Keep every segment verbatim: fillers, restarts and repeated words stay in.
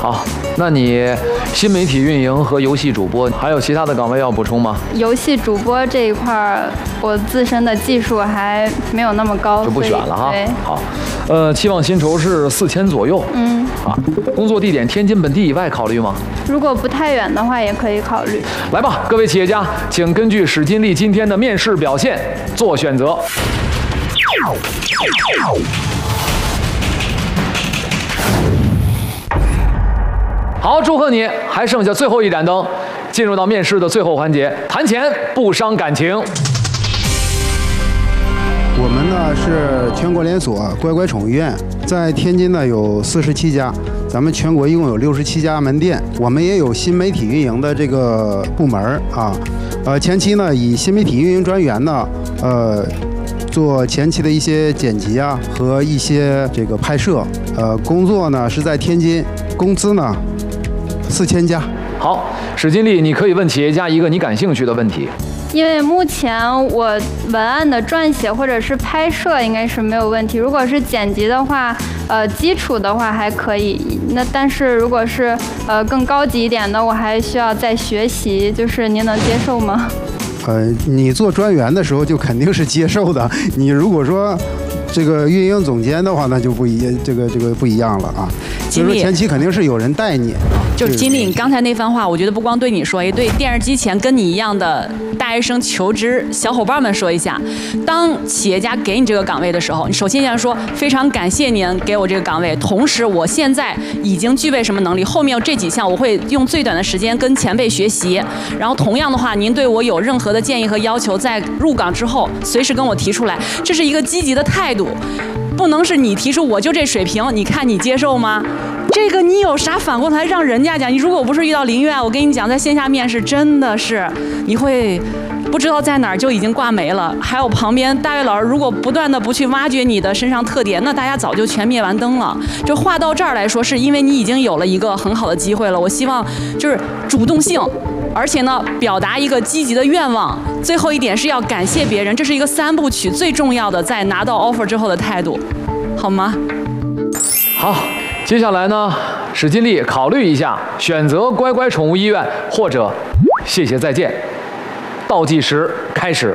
好，那你新媒体运营和游戏主播还有其他的岗位要补充吗？ 游戏主播这一块儿，我自身的技术还没有那么高， 就不选了哈。 对， 好，呃，期望薪酬是四千左右。 嗯。 啊，工作地点天津本地以外考虑吗？ 如果不太远的话，也可以考虑。 来吧，各位企业家，请根据史金丽今天的面试表现做选择。好，祝贺你，还剩下最后一盏灯，进入到面试的最后环节，谈钱不伤感情。 我们呢是全国连锁乖乖宠物医院，在天津呢有四十七家，咱们全国一共有六十七家门店，我们也有新媒体运营的这个部门啊，呃，前期呢以新媒体运营专员呢，呃。做前期的一些剪辑啊和一些这个拍摄，呃，工作呢是在天津，工资呢四千加。 好，史金丽，你可以问企业家一个你感兴趣的问题。 因为目前我文案的撰写或者是拍摄应该是没有问题，如果是剪辑的话，呃，基础的话还可以。那但是如果是呃更高级一点的，我还需要再学习，就是您能接受吗？ 呃，你做专员的时候就肯定是接受的。你如果说这个运营总监的话，那就不一这个这个不一样了啊。所以说前期肯定是有人带你。 就是经理，你刚才那番话，我觉得不光对你说，也对电视机前跟你一样的大学生求职小伙伴们说一下：当企业家给你这个岗位的时候，你首先要说非常感谢您给我这个岗位，同时我现在已经具备什么能力，后面这几项我会用最短的时间跟前辈学习。然后同样的话，您对我有任何的建议和要求，在入岗之后随时跟我提出来，这是一个积极的态度。不能是你提出我就这水平，你看你接受吗？这个你有啥反过来让人家讲？你如果不是遇到林苑，我跟你讲，在线下面试真的是你会不知道在哪儿就已经挂没了。还有旁边大岳老师，如果不断的不去挖掘你的身上特点，那大家早就全灭完灯了。就话到这儿来说，是因为你已经有了一个很好的机会了。我希望就是主动性。而且呢，表达一个积极的愿望。最后一点是要感谢别人，这是一个三部曲最重要的，在拿到 offer 之后的态度，好吗？ 好，接下来呢，史金丽考虑一下，选择乖乖宠物医院或者谢谢再见。倒计时开始。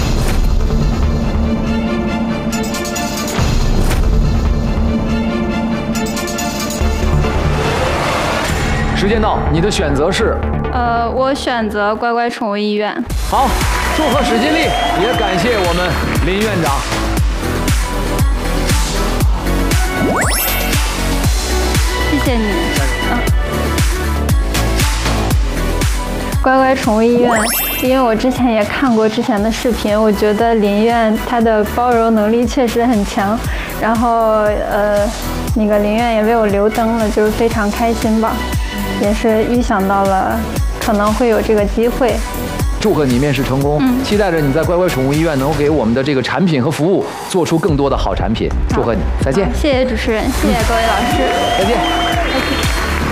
时间到，你的选择是？ 呃，我选择乖乖宠物医院。 好，祝贺史金丽，也感谢我们林院长。 谢谢你。嗯。乖乖宠物医院，因为我之前也看过之前的视频，我觉得林院它的包容能力确实很强，然后呃，那个林院也为我留灯了，就是非常开心吧，也是预想到了可能会有这个机会。 祝贺你面试成功，嗯、期待着你在乖乖宠物医院能给我们的这个产品和服务做出更多的好产品。祝贺你，再见。 谢谢主持人，谢谢各位老师， 再见。 再见。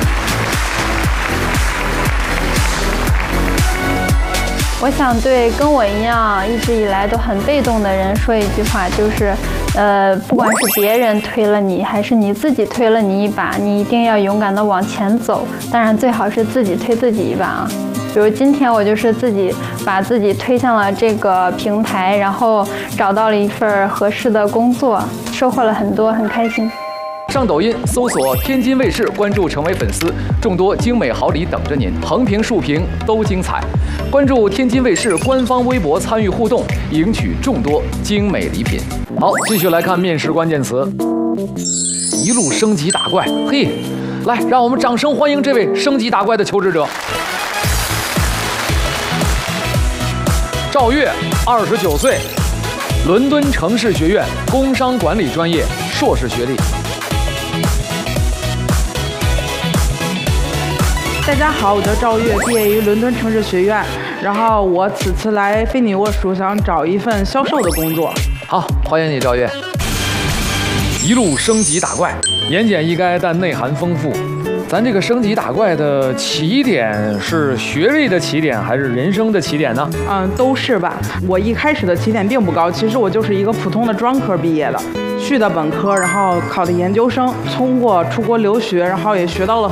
我想对跟我一样一直以来都很被动的人说一句话，就是，呃，不管是别人推了你，还是你自己推了你一把，你一定要勇敢地往前走。当然，最好是自己推自己一把啊。比如今天我就是自己把自己推向了这个平台，然后找到了一份合适的工作，收获了很多，很开心。 上抖音搜索天津卫视，关注成为粉丝，众多精美好礼等着您，横屏竖屏都精彩。关注天津卫视官方微博，参与互动，赢取众多精美礼品。好，继续来看面试关键词，一路升级打怪。嘿，来，让我们掌声欢迎这位升级打怪的求职者。赵越，二十九岁，伦敦城市学院工商管理专业硕士学历。 大家好，我叫赵越，毕业于伦敦城市学院，然后我此次来菲尼沃属想找一份销售的工作。 好，欢迎你，赵越。一路升级打怪，言简意赅，但内涵丰富。咱这个升级打怪的起点是学历的起点，还是人生的起点呢？ 嗯，都是吧。我一开始的起点并不高，其实我就是一个普通的专科毕业的，去的本科，然后考的研究生，通过出国留学，然后也学到了